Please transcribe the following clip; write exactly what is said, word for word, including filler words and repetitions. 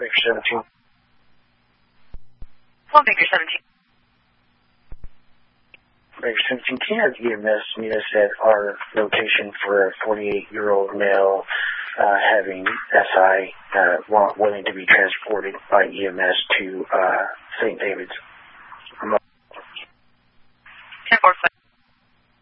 Baker seventeen. One Baker seventeen. Baker seventeen, can you have E M S meet us at our location for a forty-eight-year-old male uh, having S I uh, want, willing to be transported by E M S to uh, Saint David's? ten four five.